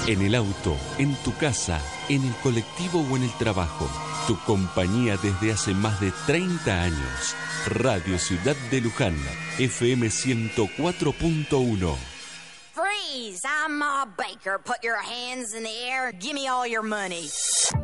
En el auto, en tu casa, en el colectivo o en el trabajo. Tu compañía desde hace más de 30 años. Radio Ciudad de Luján, FM 104.1. Freeze! I'm Ma Baker. Put your hands in the air and give me all your money.